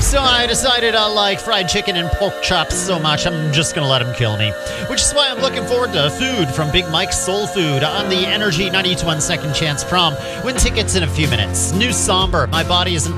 So I decided I like fried chicken and pork chops so much, I'm just gonna let him kill me. Which is why I'm looking forward to food from Big Mike's Soul Food on the Energy 92.1 Second Chance Prom. Win tickets in a few minutes. New Somber, My Body Isn't